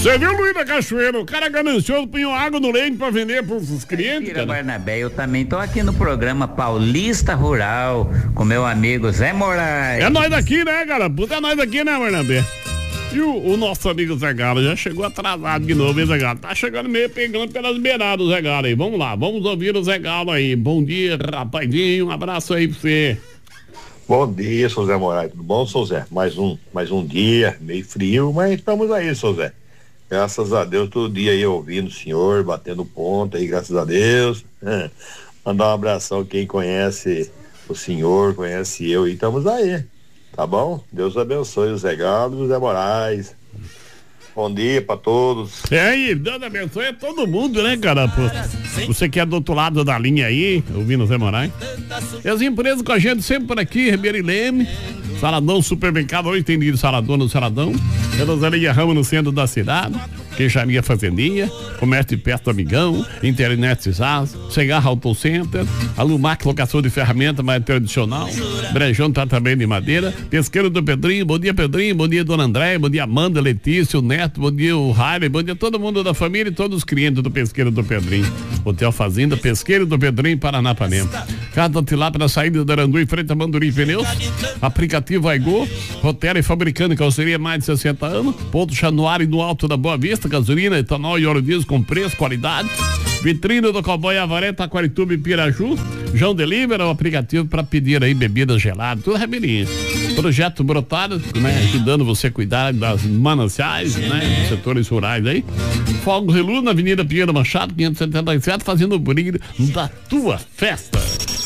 Você viu o Luiz da Cachoeira? O cara ganancioso punhou água no leite pra vender pros clientes, Mentira, Barnabé, eu também tô aqui no programa Paulista Rural com meu amigo Zé Moraes. É nós daqui, né, cara? Puta, é nós daqui, né, Barnabé? E o nosso amigo Zé Galo já chegou atrasado de novo, hein, Zé Galo? Tá chegando meio pegando pelas beiradas o Zé Galo aí. Vamos lá, vamos ouvir o Zé Galo aí. Bom dia, rapazinho, um abraço aí pra você. Bom dia, seu Zé Moraes, tudo bom, seu Zé? Mais um dia, meio frio, mas estamos aí, seu Zé. Graças a Deus, todo dia aí ouvindo o senhor, batendo ponto aí, graças a Deus. Mandar um abração a quem conhece o senhor, conhece eu, e estamos aí, tá bom? Deus abençoe o Zé Galo e o Zé Moraes. Bom dia pra todos. Aí, Deus abençoe a todo mundo, né, cara? Pô, você que é do outro lado da linha aí, ouvindo o Zé Moraes. E as empresas com a gente sempre por aqui, Ribeiro e Leme, Saladão Supermercado, hoje tem dia de Saladão no Saladão, Rosalia Ramos no centro da cidade, Queixaria Fazendinha, Comércio de Peça do Amigão, Internet Cisas, Cigarro Auto Center, Alumac Locação de Ferramenta mais tradicional, Brejão Tratamento de Madeira, Pesqueiro do Pedrinho, bom dia Pedrinho, bom dia Dona André, bom dia Amanda, Letícia, o Neto, bom dia o Jaime, bom dia todo mundo da família e todos os clientes do Pesqueiro do Pedrinho. Hotel Fazenda, Pesqueiro do Pedrinho, Paranapanema. Casa Tilápia na saída da Arandu em frente a Mandurim Pneus, aplicativo Aigô, Rotera e fabricando calceria mais de 60 anos, ponto Januário no Alto da Boa Vista, gasolina, etanol e óleo diesel com preço, qualidade. Vitrine do Cowboy Avaré, Taquarituba e Piraju. João Delivery é o aplicativo para pedir aí bebidas geladas, tudo Ribeirinho. Projeto Brotado, né, ajudando você a cuidar das mananciais, né, dos setores rurais aí. Fogo Reluz na Avenida Pinheiro Machado, 577, fazendo o brilho da tua festa.